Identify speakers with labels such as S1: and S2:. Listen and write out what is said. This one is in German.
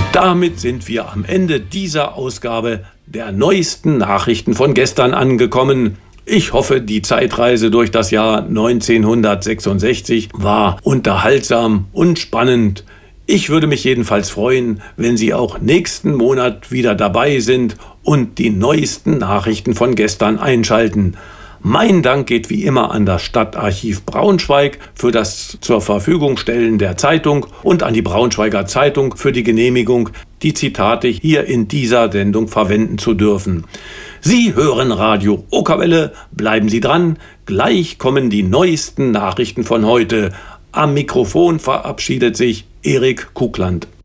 S1: Damit sind wir am Ende dieser Ausgabe der neuesten Nachrichten von gestern angekommen. Ich hoffe, die Zeitreise durch das Jahr 1966 war unterhaltsam und spannend. Ich würde mich jedenfalls freuen, wenn Sie auch nächsten Monat wieder dabei sind und die neuesten Nachrichten von gestern einschalten. Mein Dank geht wie immer an das Stadtarchiv Braunschweig für das zur Verfügung stellen der Zeitung und an die Braunschweiger Zeitung für die Genehmigung, die Zitate hier in dieser Sendung verwenden zu dürfen. Sie hören Radio Okerwelle, bleiben Sie dran, gleich kommen die neuesten Nachrichten von heute. Am Mikrofon verabschiedet sich Erik Kugland.